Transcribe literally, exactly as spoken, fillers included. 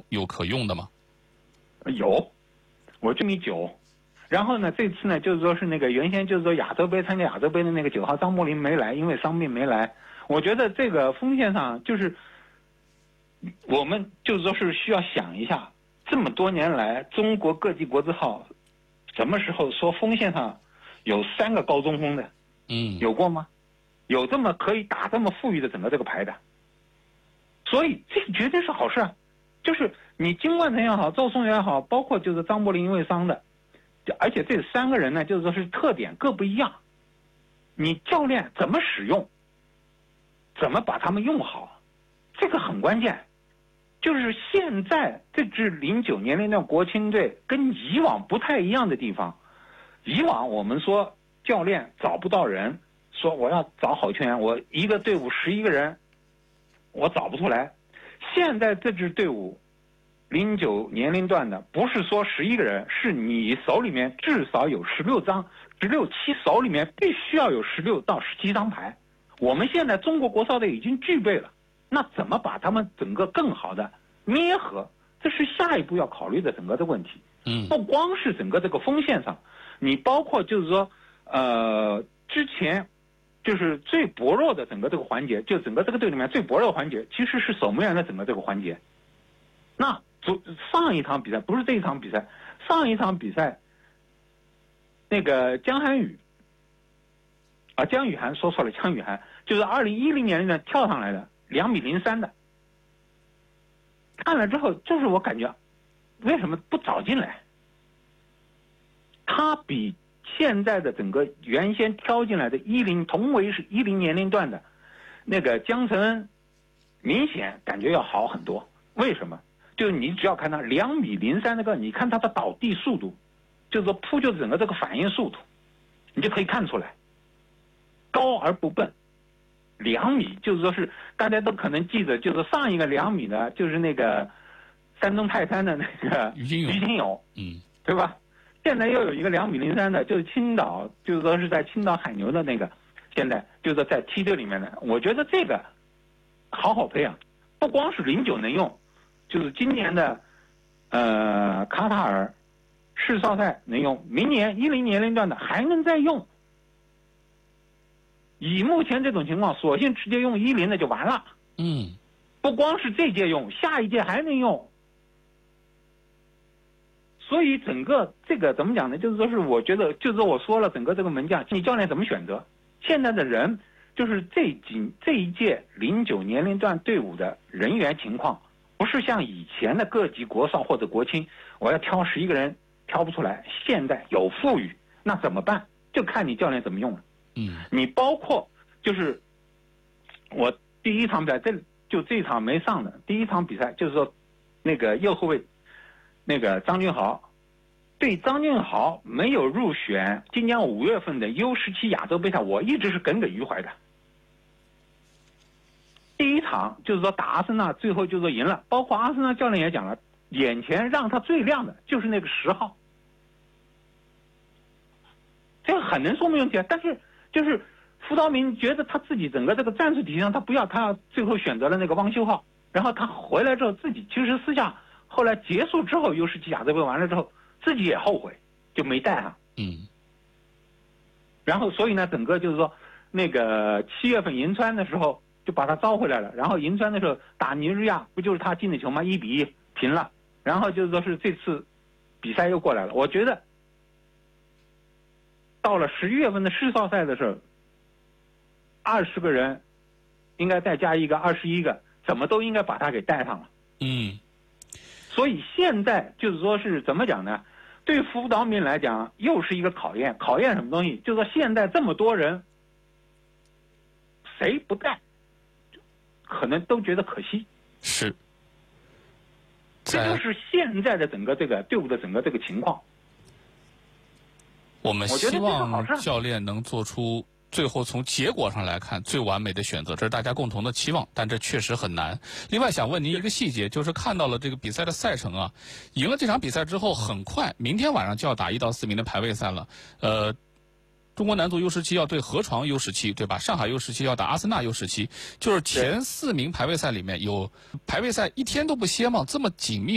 有可用的吗？ 有，我这米九。然后呢，这次呢，就是说是那个原先就是说亚洲杯参加亚洲杯的那个九号张伯苓没来，因为伤病没来。我觉得这个锋线上就是我们就是说是需要想一下，这么多年来中国各级国字号什么时候说锋线上有三个高中锋的？ 嗯， 有过吗？有这么可以打这么富裕的整个这个牌的？所以这绝对是好事啊！就是你金冠城也好，赵松也好，包括就是张伯苓因为伤的。而且这三个人呢，就是说是特点各不一样，你教练怎么使用，怎么把他们用好，这个很关键。就是现在这支零九年龄段国青队跟以往不太一样的地方，以往我们说教练找不到人，说我要找好球员，我一个队伍十一个人，我找不出来。现在这支队伍。零九年龄段的不是说十一个人，是你手里面至少有十六张，十六七手里面必须要有十六到十七张牌。我们现在中国国少队已经具备了，那怎么把他们整个更好的捏合，这是下一步要考虑的整个的问题。 嗯， 不光是整个这个锋线上，你包括就是说，呃，之前就是最薄弱的整个这个环节，就整个这个队里面最薄弱的环节，其实是守门员的整个这个环节。那上一场比赛不是这一场比赛，上一场比赛，那个江涵予，啊江雨涵说错了，江雨涵就是二零一零年的跳上来的两米零三的，看了之后就是我感觉，为什么不早进来？他比现在的整个原先挑进来的一零同为是一零年龄段的，那个江承恩，明显感觉要好很多。为什么？就是你只要看他两米零三那个，你看他的倒地速度，就是说扑救整个这个反应速度，你就可以看出来，高而不笨。两米就是说是大家都可能记得，就是上一个两米的，就是那个山东泰山的那个于金勇， 于金勇， 嗯， 对吧？现在又有一个两米零三的，就是青岛，就是说是在青岛海牛的那个，现在就是说在梯队里面的，我觉得这个好好培养，不光是零九能用。就是今年的，呃，卡塔尔世少赛能用，明年一零年龄段的还能再用。以目前这种情况，索性直接用一零的就完了。 嗯， 不光是这届用，下一届还能用。所以整个这个怎么讲呢？就是说是我觉得，就是我说了，整个这个门将，你教练怎么选择？现在的人就是这几这一届零九年龄段队伍的人员情况。不是像以前的各级国少或者国青，我要挑十一个人挑不出来。现在有富裕，那怎么办？就看你教练怎么用了。 嗯， 你包括就是我第一场比赛，这就这场没上的第一场比赛，就是说那个右后卫那个张俊豪，对张俊豪没有入选今年五月份的 U 十七亚洲杯赛，我一直是耿耿于怀的。第一场就是说打阿森纳，最后就是说赢了，包括阿森纳教练也讲了，眼前让他最亮的就是那个十号，这个很能说明问题啊。但是就是傅道明觉得他自己整个这个战术体系上他不要，他最后选择了那个汪修浩，然后他回来之后自己其实私下后来结束之后 U 十七亚洲杯完了之后自己也后悔，就没带上。 嗯， 然后所以呢，整个就是说那个七月份银川的时候。就把他招回来了，然后银川的时候打尼日亚，不就是他进的球吗？一比一平了，然后就是说是这次比赛又过来了。我觉得到了十一月份的世少赛的时候，二十个人应该再加一个二十一个，怎么都应该把他给带上了。 嗯， 所以现在就是说是怎么讲呢？对辅导民来讲，又是一个考验。考验什么东西？就是说现在这么多人，谁不带？可能都觉得可惜， 是， 这就是现在的整个这个队伍的整个这个情况。 我们希望教练能做出最后从结果上来看最完美的选择，这是大家共同的期望，但这确实很难。另外想问您一个细节，就是看到了这个比赛的赛程啊，赢了这场比赛之后，很快明天晚上就要打一到四名的排位赛了，呃。中国男足 U 十七要对河床 U 十七，对吧？上海 U 十七要打阿森纳 U 十七，就是前四名排位赛里面有排位赛一天都不歇吗？这么紧密。